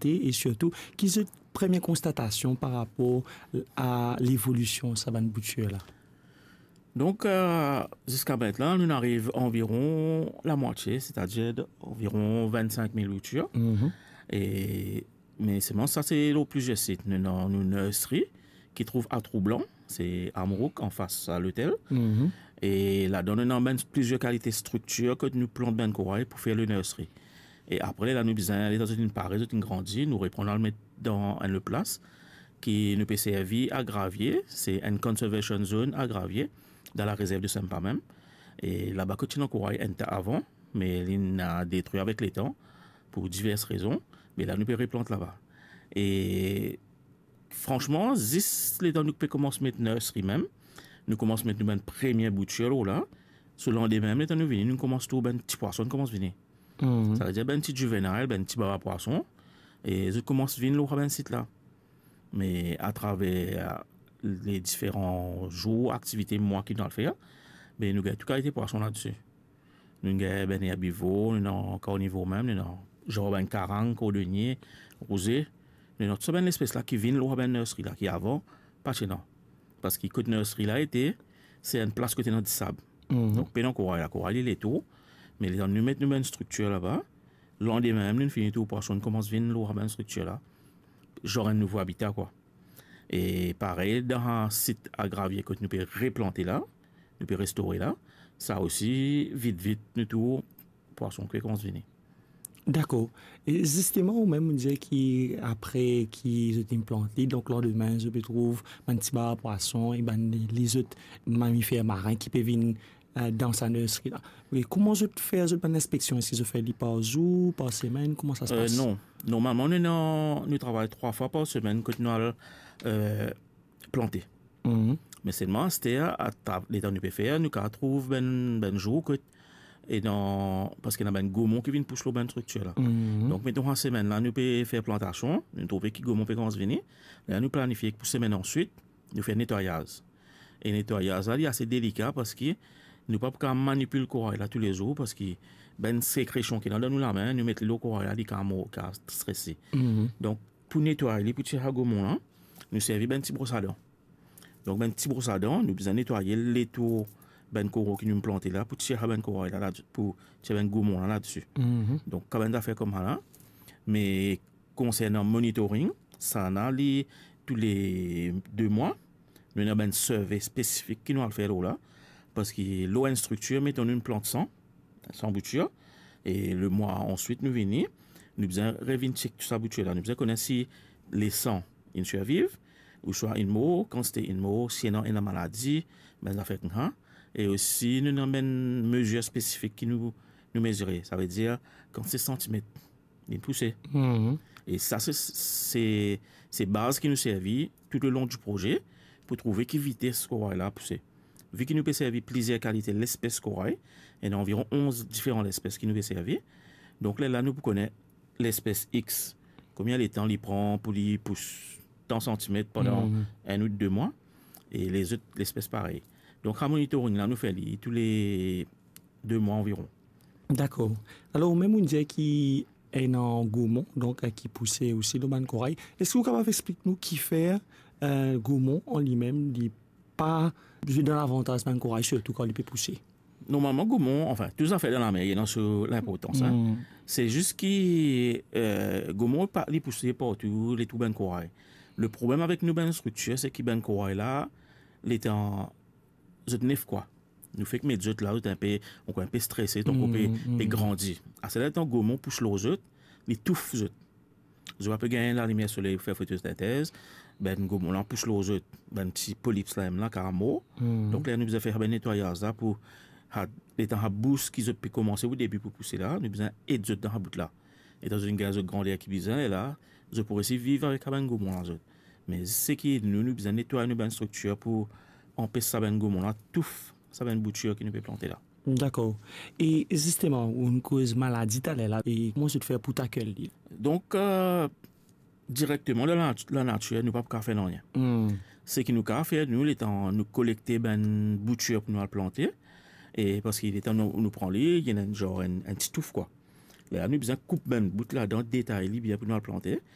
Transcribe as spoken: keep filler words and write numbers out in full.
planter et surtout, qui est première constatation par rapport à l'évolution de cette bouture là? Donc, euh, jusqu'à maintenant, nous arrivons environ la moitié, c'est-à-dire environ vingt-cinq mille boutures. Mm-hmm. Et, mais c'est ça, c'est le plus de sites. Nous avons une nurserie qui trouve à Troublanc, c'est à Amrouk, en face à l'hôtel. Mm-hmm. Et là-dedans, nous avons plusieurs qualités structures que nous plantons ben corail pour faire le nurserie. Et après, là, nous besoin aller dans une parée, une grandie, nous reprenons le mettre dans une place qui nous peut servir à Gravier. C'est une conservation zone à Gravier, dans la réserve de Sympa même. Et là-bas, que tu n'as corail avant, mais il a détruit avec les temps, pour diverses raisons. Mais là, nous pouvons replanter là-bas. Et franchement, dix les temps, nous pouvons commencer à mettre nurserie même. Nous commençons à mettre une première bouture là. Selon les mêmes, les temps nous venons, nous commençons tout, ben petit poisson commence à venir. Mm-hmm. Ça veut dire ben petit juvénile, ben petit bar poisson. Et je commence à venir là, ben site là. Mais à travers les différents jours, activités, moi qui dois le faire, ben nous avons tout qualité poisson là-dessus. Nous avons ben herbivore, nous avons encore niveau même, nous avons genre ben carang, cordonnier, rosé. Nous avons toute cette espèce là qui vient là, ben nurserie là, qui avant, pas chez nous. Parce que côté nurserie là était, c'est une place côté dans du sable. Mm-hmm. Donc, pendant corail, la corail, il est tout. Mais les gens nous mettent une structure là-bas. L'an des mêmes, nous finissons tout poisson, nous commençons à venir là, une structure là. Genre un nouveau habitat, quoi. Et pareil, dans un site à Gravier que nous pouvons replanter là, nous pouvons restaurer là, ça aussi, vite, vite, nous tout, poisson qui commence à venir. D'accord. Et justement, ou même, on dit qu'après qu'ils ont implanté, donc, lors de demain, je trouve un petit bar à poisson et ben, les autres mammifères marins qui peuvent venir euh, dans sa nurserie là. Et comment je fais une inspection? Est-ce que je fais par jour, par semaine? Comment ça se passe? Euh, non. Normalement, nous, nous, nous travaillons trois fois par semaine que nous allons euh, planter. Mm-hmm. Mais seulement, c'était à les temps nous pouvons faire, nous trouvons ben, ben jour que et dans parce qu'il y a un gourmand qui vient pousser la structure là. Mm-hmm. Donc mettons en semaine là nous pouvons faire plantation, nous trouver qui gourmand peut commencer venir. Là nous planifier pour semaine ensuite, nous faire nettoyage. Et nettoyage là, c'est assez délicat parce que nous pas pas manipuler le corail là tous les jours parce que ben sécrétion qui dans nous la main, nous mettre le corail là, il camo car stressé. Mm-hmm. Donc pour nettoyer les petits gourmand là, nous servir ben petit brosse à dents. Donc ben petit brosse à dents, nous besoin nettoyer les tours ben coro qui nous planté là pour tirer ben coro là, là pour tirer ben gourmand là là-dessus. Mm-hmm. Donc quand même d'affaires comme ça là. Mais concernant monitoring, ça en a les tous les deux mois, nous avons un survey spécifique qui nous a fait là parce que l'eau une structure mettons une plante sans sans bouture et le mois ensuite nous venons nous besoin revenir check toute sa bouture là, nous besoin connaître si les sangs ils survivent ou soit une mort quand c'était une mort sinon une maladie ben ça fait hein. Et aussi, nous avons une mesure spécifique qui nous, nous mesurer. Ça veut dire, quand c'est centimètres, il poussé. Mm-hmm. Et ça, c'est ces bases qui nous servent tout le long du projet pour trouver quelle vitesse corail là pousser. Vu qu'il nous peut servir plusieurs qualités de l'espèce corail, il y a environ onze différentes espèces qui nous peut servir. Donc là, là nous connaissons l'espèce X. Combien de temps il prend pour lui pousser tant centimètres pendant mm-hmm. un ou deux mois. Et les autres, l'espèce pareille. Donc, à monitoring, là, nous faisons tous les deux mois environ. D'accord. Alors, même on dit qui est dans gourmand, donc qui poussait aussi le ban corail. Est-ce que vous pouvez expliquer nous qui fait euh, gourmand en lui-même, il pas dans l'avantage ban corail, surtout quand il peut pousser? Normalement, gourmand, enfin, tout ça fait dans la mer, il y a sur l'importance. Mm. Hein. C'est juste que euh, gourmand, il pousse partout, les tout ban corail. Le problème avec nos ban structures, c'est que ban corail là, les en je neuf quoi. Nous fait que mes autres là, un peu, on est un peu stressé, donc on peut grandir. À ce temps, gourmand pousse les autres, les touffes autres. Je vais pas gagner la lumière sur les faire photosynthèse, ben gourmand là pousse les autres, ben petit polype slime là, caramo. Mm. Donc là, nous besoin faire un nettoyage là pour, les temps à boost qu'ils ont pu commencer au début pour pousser là, nous besoin aider autres dans la bout là. Et dans une gaz de grandeur qui besoin, et là, je pourrais aussi vivre avec un gourmand là. Mais c'est qui nous, nous besoin nettoyer nos structures pour empêcher ça ben gourmand là, touffe, ça ben bouture qui nous peut planter là. D'accord. Et justement, une cause maladie t'as là, et comment je te fais pour t'accueillir? Donc, euh, directement, la, la nature, nous ne pouvons pas faire rien. Mm. Ce qui nous a fait, nous, les temps, nous collecter ben bouture pour nous la planter, et parce qu'il est temps, nous, nous prend les, il y a un genre, un, un petit touffe, quoi. Là, nous besoin couper ben bout là dans détail, bien pour nous la planter,